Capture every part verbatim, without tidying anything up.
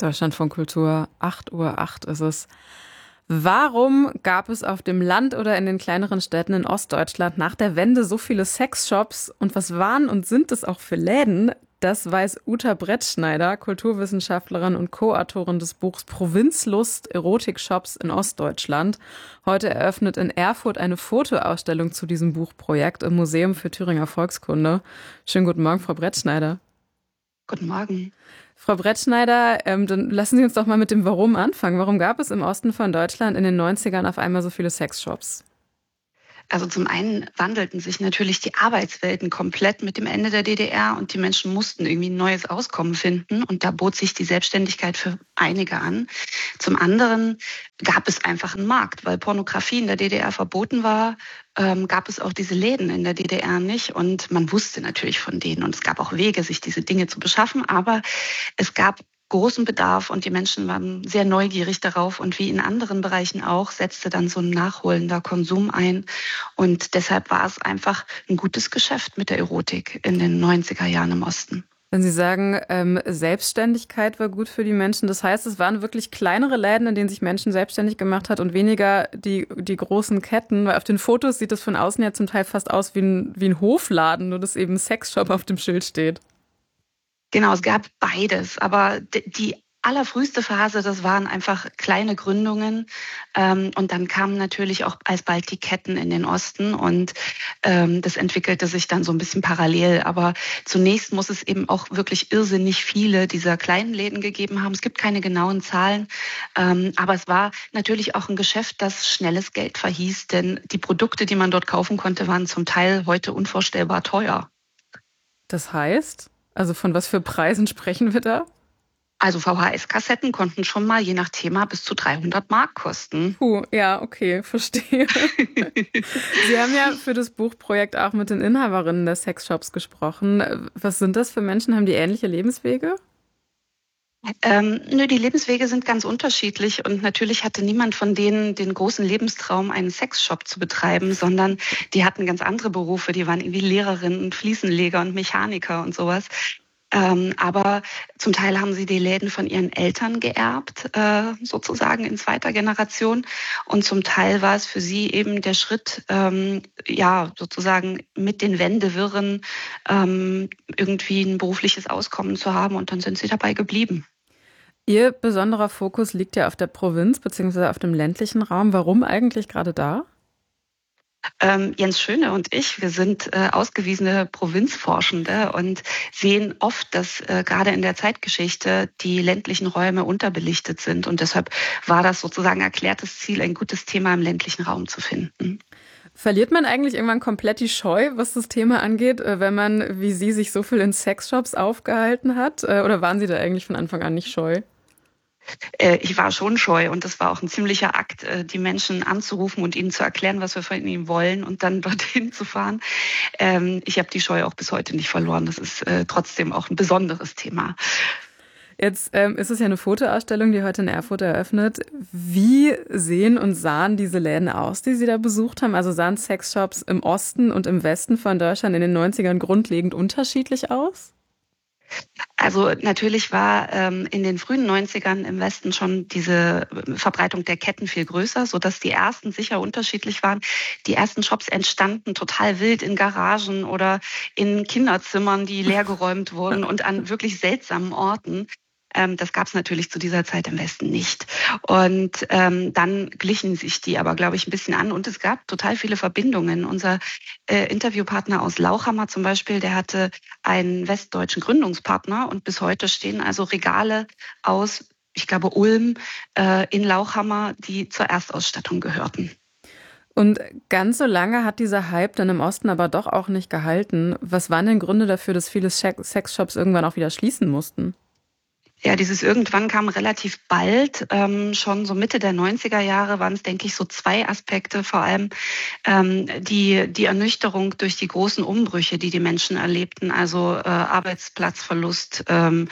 Deutschlandfunk Kultur, acht Uhr acht ist es. Warum gab es auf dem Land oder in den kleineren Städten in Ostdeutschland nach der Wende so viele Sexshops? Und was waren und sind es auch für Läden? Das weiß Uta Brettschneider, Kulturwissenschaftlerin und Co-Autorin des Buchs Provinzlust, Erotikshops in Ostdeutschland. Heute eröffnet in Erfurt eine Fotoausstellung zu diesem Buchprojekt im Museum für Thüringer Volkskunde. Schönen guten Morgen, Frau Brettschneider. Guten Morgen. Frau Brettschneider, ähm, dann lassen Sie uns doch mal mit dem Warum anfangen. Warum gab es im Osten von Deutschland in den neunzigern auf einmal so viele Sexshops? Also zum einen wandelten sich natürlich die Arbeitswelten komplett mit dem Ende der D D R und die Menschen mussten irgendwie ein neues Auskommen finden und da bot sich die Selbstständigkeit für einige an. Zum anderen gab es einfach einen Markt, weil Pornografie in der D D R verboten war, ähm, gab es auch diese Läden in der D D R nicht und man wusste natürlich von denen und es gab auch Wege, sich diese Dinge zu beschaffen, aber es gab großen Bedarf und die Menschen waren sehr neugierig darauf und wie in anderen Bereichen auch setzte dann so ein nachholender Konsum ein und deshalb war es einfach ein gutes Geschäft mit der Erotik in den neunziger Jahren im Osten. Wenn Sie sagen, ähm, Selbstständigkeit war gut für die Menschen, das heißt, es waren wirklich kleinere Läden, in denen sich Menschen selbstständig gemacht hat und weniger die, die großen Ketten, weil auf den Fotos sieht es von außen ja zum Teil fast aus wie ein, wie ein Hofladen, nur dass eben Sexshop auf dem Schild steht. Genau, es gab beides, aber die allerfrüheste Phase, das waren einfach kleine Gründungen ähm, und dann kamen natürlich auch alsbald die Ketten in den Osten und ähm, das entwickelte sich dann so ein bisschen parallel, aber zunächst muss es eben auch wirklich irrsinnig viele dieser kleinen Läden gegeben haben. Es gibt keine genauen Zahlen, ähm, aber es war natürlich auch ein Geschäft, das schnelles Geld verhieß, denn die Produkte, die man dort kaufen konnte, waren zum Teil heute unvorstellbar teuer. Das heißt? Also von was für Preisen sprechen wir da? Also V H S-Kassetten konnten schon mal je nach Thema bis zu dreihundert Mark kosten. Puh, ja, okay, verstehe. Sie haben ja für das Buchprojekt auch mit den Inhaberinnen der Sexshops gesprochen. Was sind das für Menschen? Haben die ähnliche Lebenswege? Ähm, nö, die Lebenswege sind ganz unterschiedlich und natürlich hatte niemand von denen den großen Lebenstraum, einen Sexshop zu betreiben, sondern die hatten ganz andere Berufe. Die waren irgendwie Lehrerinnen und Fliesenleger und Mechaniker und sowas. Ähm, aber zum Teil haben sie die Läden von ihren Eltern geerbt, äh, sozusagen in zweiter Generation. Und zum Teil war es für sie eben der Schritt, ähm, ja, sozusagen mit den Wendewirren ähm, irgendwie ein berufliches Auskommen zu haben. Und dann sind sie dabei geblieben. Ihr besonderer Fokus liegt ja auf der Provinz bzw. auf dem ländlichen Raum. Warum eigentlich gerade da? Ähm, Jens Schöne und ich, wir sind äh, ausgewiesene Provinzforschende und sehen oft, dass äh, gerade in der Zeitgeschichte die ländlichen Räume unterbelichtet sind. Und deshalb war das sozusagen erklärtes Ziel, ein gutes Thema im ländlichen Raum zu finden. Verliert man eigentlich irgendwann komplett die Scheu, was das Thema angeht, wenn man, wie Sie, sich so viel in Sexshops aufgehalten hat? Oder waren Sie da eigentlich von Anfang an nicht scheu? Ich war schon scheu und das war auch ein ziemlicher Akt, die Menschen anzurufen und ihnen zu erklären, was wir von ihnen wollen und dann dorthin zu fahren. Ich habe die Scheu auch bis heute nicht verloren. Das ist trotzdem auch ein besonderes Thema. Jetzt ähm, ist es ja eine Fotoausstellung, die heute in Erfurt eröffnet. Wie sehen und sahen diese Läden aus, die Sie da besucht haben? Also sahen Sexshops im Osten und im Westen von Deutschland in den neunzigern grundlegend unterschiedlich aus? Also natürlich war ähm, in den frühen neunzigern im Westen schon diese Verbreitung der Ketten viel größer, sodass die ersten sicher unterschiedlich waren. Die ersten Shops entstanden total wild in Garagen oder in Kinderzimmern, die leergeräumt wurden und an wirklich seltsamen Orten. Ähm, das gab es natürlich zu dieser Zeit im Westen nicht. Und ähm, dann glichen sich die aber, glaube ich, ein bisschen an. Und es gab total viele Verbindungen. Unser äh, Interviewpartner aus Lauchhammer zum Beispiel, der hatte einen westdeutschen Gründungspartner. Und bis heute stehen also Regale aus, ich glaube, Ulm äh, in Lauchhammer, die zur Erstausstattung gehörten. Und ganz so lange hat dieser Hype dann im Osten aber doch auch nicht gehalten. Was waren denn Gründe dafür, dass viele Sexshops irgendwann auch wieder schließen mussten? Ja, dieses irgendwann kam relativ bald, ähm, schon so Mitte der neunziger Jahre waren es, denke ich, so zwei Aspekte, vor allem ähm, die die Ernüchterung durch die großen Umbrüche, die die Menschen erlebten, also äh, Arbeitsplatzverlust, ähm,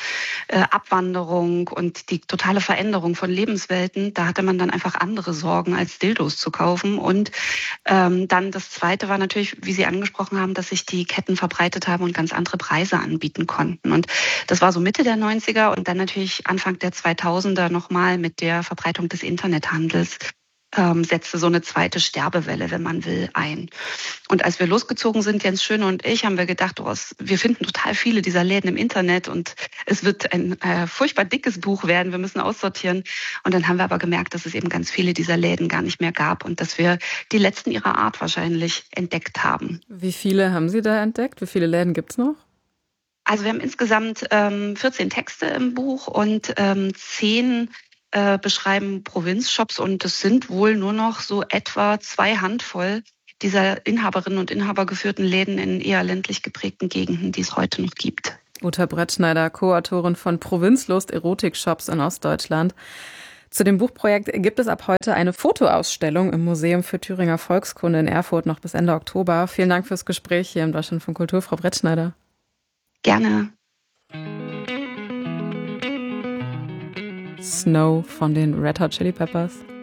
äh, Abwanderung und die totale Veränderung von Lebenswelten, da hatte man dann einfach andere Sorgen, als Dildos zu kaufen. Und ähm, dann das Zweite war natürlich, wie Sie angesprochen haben, dass sich die Ketten verbreitet haben und ganz andere Preise anbieten konnten. Und das war so Mitte der neunziger und dann natürlich Anfang der zweitausender nochmal mit der Verbreitung des Internethandels. Ähm, setzte so eine zweite Sterbewelle, wenn man will, ein. Und als wir losgezogen sind, Jens Schöne und ich, haben wir gedacht, oh, wir finden total viele dieser Läden im Internet und es wird ein äh, furchtbar dickes Buch werden, wir müssen aussortieren. Und dann haben wir aber gemerkt, dass es eben ganz viele dieser Läden gar nicht mehr gab und dass wir die letzten ihrer Art wahrscheinlich entdeckt haben. Wie viele haben Sie da entdeckt? Wie viele Läden gibt's noch? Also wir haben insgesamt ähm, vierzehn Texte im Buch und ähm, zehn äh, beschreiben Provinzshops und es sind wohl nur noch so etwa zwei Handvoll dieser Inhaberinnen und Inhaber geführten Läden in eher ländlich geprägten Gegenden, die es heute noch gibt. Uta Brettschneider, Co-Autorin von Provinzlust Erotik-Shops in Ostdeutschland. Zu dem Buchprojekt gibt es ab heute eine Fotoausstellung im Museum für Thüringer Volkskunde in Erfurt noch bis Ende Oktober. Vielen Dank fürs Gespräch hier im Deutschland von Kultur, Frau Brettschneider. Gerne. Snow von den Red Hot Chili Peppers.